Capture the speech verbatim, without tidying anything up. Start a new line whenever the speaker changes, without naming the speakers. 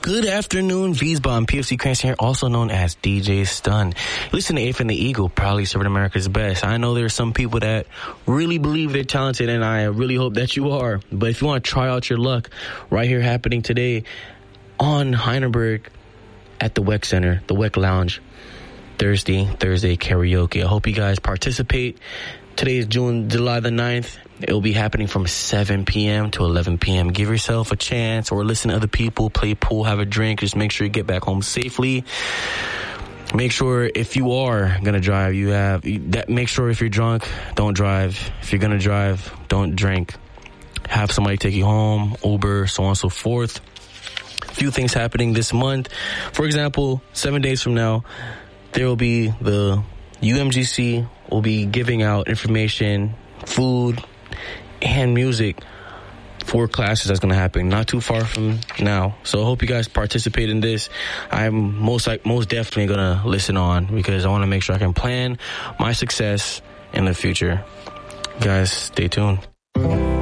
Good afternoon, V-Bomb. P F C Cranston here, also known as D J Stun. Listen to Eighth and the Eagle, proudly serving America's best. I know there are some people that really believe they're talented, and I really hope that you are. But if you want to try out your luck, right here happening today on Heidelberg at the W E C Center, the W E C Lounge, Thursday, Thursday karaoke. I hope you guys participate. Today is June, July the ninth. It will be happening from seven p.m. to eleven p.m. Give yourself a chance or listen to other people, play pool, have a drink. Just make sure you get back home safely. Make sure if you are going to drive, you have that. Make sure if you're drunk, don't drive. If you're going to drive, don't drink. Have somebody take you home, Uber, so on and so forth. A few things happening this month. For example, seven days from now, there will be the U M G C will be giving out information, food, and music for classes that's going to happen not too far from now. So I hope you guys participate in this. I'm most like most definitely going to listen on because I want to make sure I can plan my success in the future. Guys, stay tuned.